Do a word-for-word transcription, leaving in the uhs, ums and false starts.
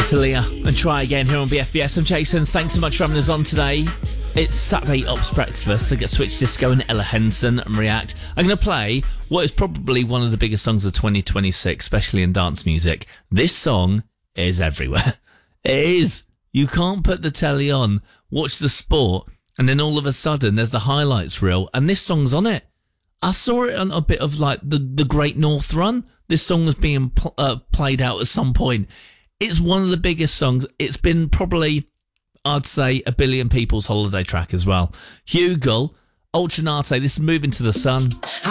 Talia and Try Again here on B F B S. I'm Jason. Thanks so much for having us on today. It's Saturday Ops Breakfast. I get Switch Disco and Ella Henson and React. I'm going to play what is probably one of the biggest songs of twenty twenty-six, especially in dance music. This song is everywhere. It is. You can't put the telly on, watch the sport, and then all of a sudden there's the highlights reel, and this song's on it. I saw it on a bit of like the, the Great North Run. This song was being pl- uh, played out at some point. It's one of the biggest songs. It's been probably, I'd say, a billion people's holiday track as well. Hugo, Ultranate, this is Moving to the Sun.